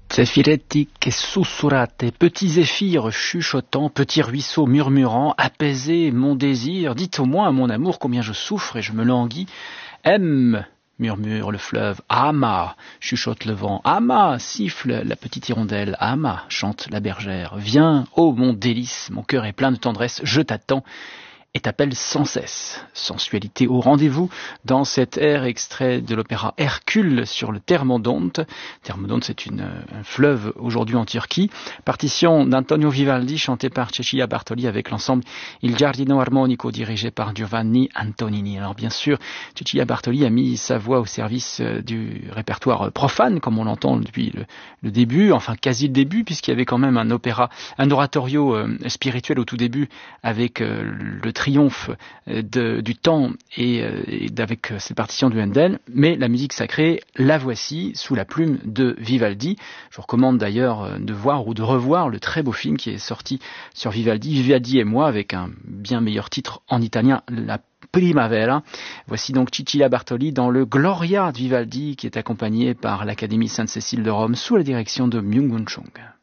Zeffiretti che sussurrate, petits zéphyrs chuchotants, petits ruisseaux murmurants, apaisez mon désir, dites au moins, mon amour, combien je souffre et je me languis. Aime, murmure le fleuve, ama, chuchote le vent, ama, siffle la petite hirondelle, ama, chante la bergère. Viens, ô mon délice, mon cœur est plein de tendresse, je t'attends et t'appelle sans cesse. Sensualité au rendez-vous dans cet air extrait de l'opéra Hercule sur le Thermodonte. Thermodonte, c'est un fleuve aujourd'hui en Turquie. Partition d'Antonio Vivaldi chantée par Cecilia Bartoli avec l'ensemble Il Giardino Armonico dirigé par Giovanni Antonini. Alors bien sûr, Cecilia Bartoli a mis sa voix au service du répertoire profane, comme on l'entend depuis le début, enfin quasi le début, puisqu'il y avait quand même un oratorio spirituel au tout début avec le triomphe du temps et avec ces partitions de Handel, mais la musique sacrée, la voici sous la plume de Vivaldi. Je vous recommande d'ailleurs de voir ou de revoir le très beau film qui est sorti sur Vivaldi et moi, avec un bien meilleur titre en italien, La Primavera. Voici donc Cecilia Bartoli dans le Gloria de Vivaldi, qui est accompagné par l'Académie Sainte-Cécile de Rome sous la direction de Myung-Whun Chung.